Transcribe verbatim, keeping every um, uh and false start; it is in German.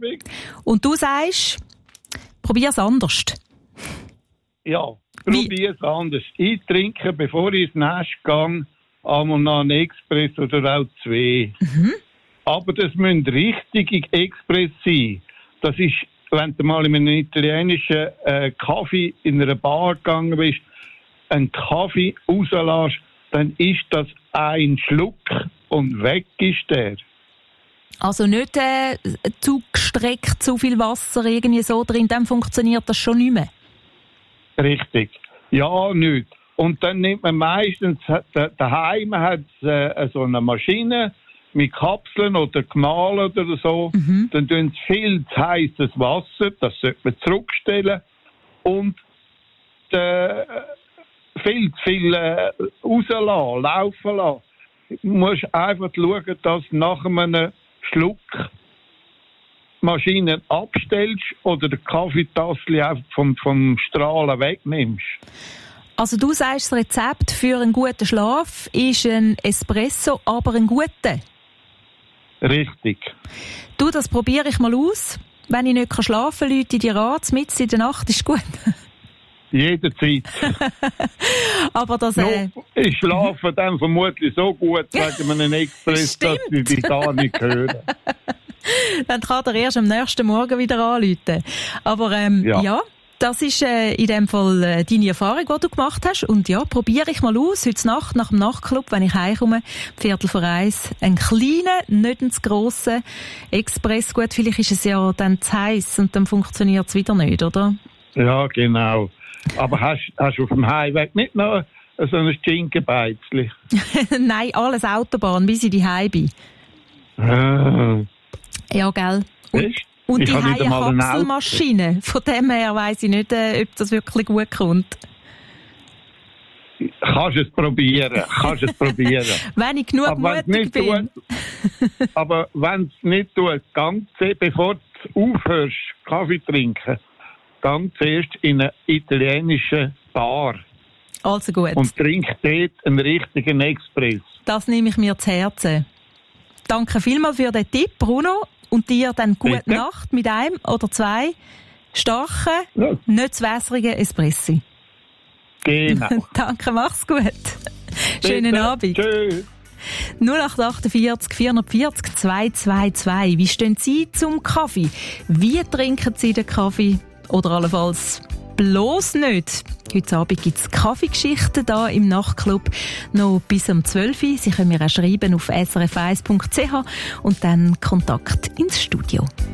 Abend. Und du sagst, probier's anders. Ja, probier's anders. Ich trinke, bevor ich ins Nest gehe, einmal noch einen Express oder auch zwei. Mhm. Aber das müssen richtige Express sein. Das ist, wenn du mal in einem italienischen äh, Kaffee in einer Bar gegangen bist, einen Kaffee rauslässt, dann ist das ein Schluck und weg ist der. Also nicht äh, zu gestreckt, zu viel Wasser irgendwie so drin, dann funktioniert das schon nicht mehr. Richtig. Ja, nicht. Und dann nimmt man meistens, daheim hat es äh, so eine Maschine mit Kapseln oder gemahlen oder so. Mhm. Dann tun sie viel zu heißes Wasser, das sollte man zurückstellen. Und äh, viel zu viel äh, rauslassen, laufen lassen. Du musst einfach schauen, dass du nach einem Schluck Maschinen abstellst oder den Kaffeetassel einfach vom, vom Strahlen wegnimmst. Also du sagst, das Rezept für einen guten Schlaf ist ein Espresso, aber ein guter? Richtig. Du, das probiere ich mal aus. Wenn ich nicht schlafen kann, Leute in die Rat, mitten in der Nacht, ist gut. Jederzeit. Aber das... Äh... No, ich schlafe dann vermutlich so gut wegen einem Express, dass ich dich gar nicht höre. Dann kann er erst am nächsten Morgen wieder anrufen. Aber ähm, ja. ja, das ist äh, in dem Fall äh, deine Erfahrung, die du gemacht hast. Und ja, probiere ich mal aus, heute Nacht nach dem Nachtclub, wenn ich heimkomme, Viertel vor eins, einen kleinen, nicht einen zu grossen Express. Gut, vielleicht ist es ja dann zu heiß und dann funktioniert es wieder nicht, oder? Ja, genau. Aber hast, hast du auf dem Heimweg nicht noch so ein Schinkenbeizli? Nein, alles Autobahn, bis ich daheim bin. Ah. Ja, gell. Und, und die haben eine Kapselmaschine. Von dem her weiss ich nicht, äh, ob das wirklich gut kommt. Kannst es probieren. Kannst es probieren. Wenn ich genug aber mutig bin. Tut, aber wenn es nicht tut, ganz bevor du aufhörst, Kaffee trinken, dann zuerst in einer italienischen Bar. Also gut. Und trink dort einen richtigen Express. Das nehme ich mir zu Herzen. Danke vielmals für den Tipp, Bruno. Und dir dann gute Bitte? Nacht mit einem oder zwei starken, ja. nicht zu wässrigen Espressi. Genau. Danke, mach's gut. Bitte. Schönen Abend. Tschüss. null acht vierundachtzig, vierundvierzig, zweihundertzweiundzwanzig. Wie stehen Sie zum Kaffee? Wie trinken Sie den Kaffee? Oder allenfalls bloß nicht. Heute Abend gibt es Kaffeegeschichten hier im Nachtclub noch bis um zwölf Uhr. Sie können mir auch schreiben auf s r f eins punkt c h und dann Kontakt ins Studio.